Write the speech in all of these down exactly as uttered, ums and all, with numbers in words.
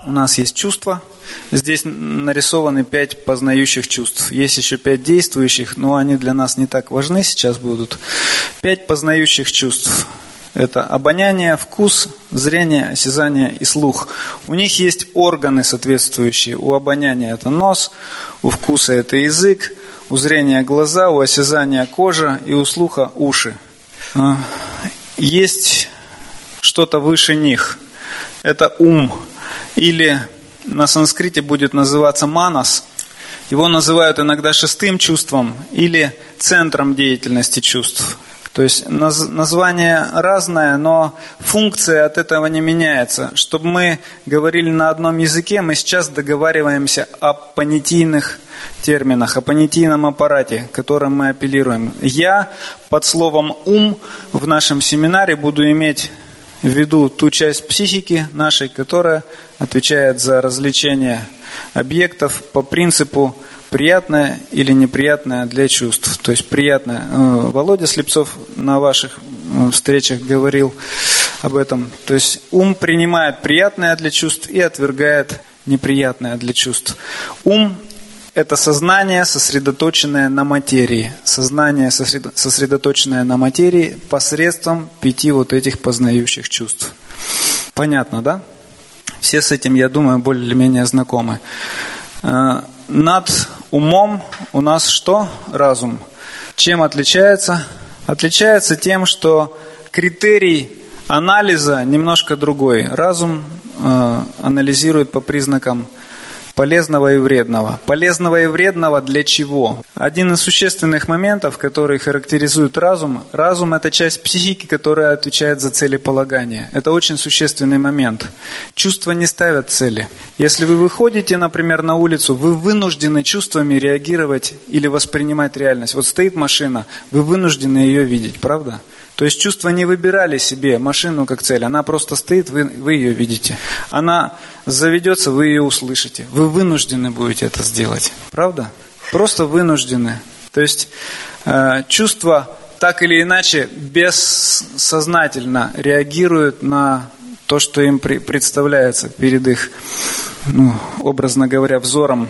у нас есть чувства. Здесь нарисованы пять познающих чувств. Есть еще пять действующих, но они для нас не так важны, сейчас будут. Пять познающих чувств. Это обоняние, вкус, зрение, осязание и слух. У них есть органы соответствующие. У обоняния это нос, у вкуса это язык, у зрения глаза, у осязания кожа и у слуха уши. Есть что-то выше них. Это ум. Или на санскрите будет называться манас. Его называют иногда шестым чувством или центром деятельности чувств. То есть название разное, но функция от этого не меняется. Чтобы мы говорили на одном языке, мы сейчас договариваемся о понятийных терминах, о понятийном аппарате, к которым мы апеллируем. Я под словом «ум» в нашем семинаре буду иметь в виду ту часть психики нашей, которая отвечает за развлечение объектов по принципу приятное или неприятное для чувств. То есть приятное. Володя Слепцов на ваших встречах говорил об этом. То есть ум принимает приятное для чувств и отвергает неприятное для чувств. Ум – это сознание, сосредоточенное на материи. Сознание, сосредоточенное на материи посредством пяти вот этих познающих чувств. Понятно, да? Все с этим, я думаю, более-менее знакомы. Над умом у нас что? Разум. Чем отличается? Отличается тем, что критерий анализа немножко другой. Разум э, анализирует по признакам полезного и вредного. Полезного и вредного для чего? Один из существенных моментов, который характеризует разум, разум – это часть психики, которая отвечает за целеполагание. Это очень существенный момент. Чувства не ставят цели. Если вы выходите, например, на улицу, вы вынуждены чувствами реагировать или воспринимать реальность. Вот стоит машина, вы вынуждены ее видеть, правда? То есть чувства не выбирали себе машину как цель, она просто стоит, вы, вы ее видите. Она заведется, вы ее услышите. Вы вынуждены будете это сделать, правда? Просто вынуждены. То есть э, чувства так или иначе бессознательно реагируют на то, что им при, представляется перед их, ну, образно говоря, взором.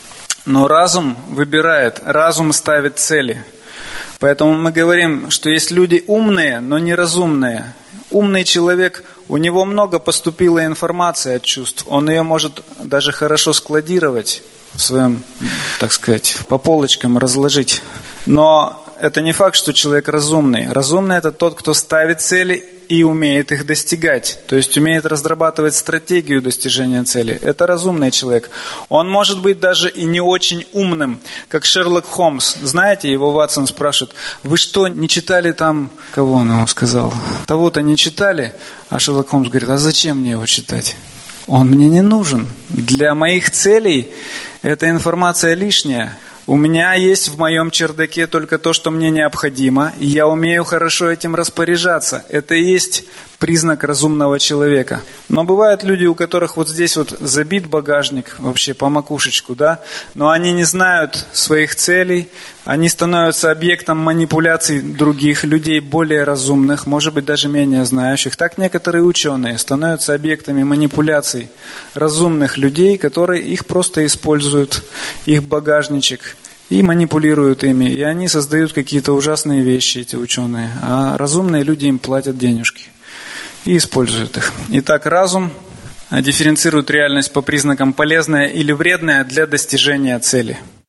Но разум выбирает, разум ставит цели. Поэтому мы говорим, что есть люди умные, но неразумные. Умный человек, у него много поступило информации от чувств. Он ее может даже хорошо складировать в своем, так сказать, по полочкам разложить. Но это не факт, что человек разумный. Разумный – это тот, кто ставит цели и умеет их достигать. То есть умеет разрабатывать стратегию достижения цели. Это разумный человек. Он может быть даже и не очень умным, как Шерлок Холмс. Знаете, его Ватсон спрашивает: вы что, не читали там, кого он ему сказал? Того-то не читали? А Шерлок Холмс говорит: а зачем мне его читать? Он мне не нужен. Для моих целей эта информация лишняя. У меня есть в моем чердаке только то, что мне необходимо, и я умею хорошо этим распоряжаться. Это и есть признак разумного человека. Но бывают люди, у которых вот здесь вот забит багажник вообще по макушечку, да, но они не знают своих целей, они становятся объектом манипуляций других людей, более разумных, может быть, даже менее знающих. Так некоторые ученые становятся объектами манипуляций разумных людей, которые их просто используют, их багажничек, и манипулируют ими. И они создают какие-то ужасные вещи, эти ученые. А разумные люди им платят денежки и используют их. Итак, разум дифференцирует реальность по признакам полезное или вредное для достижения цели.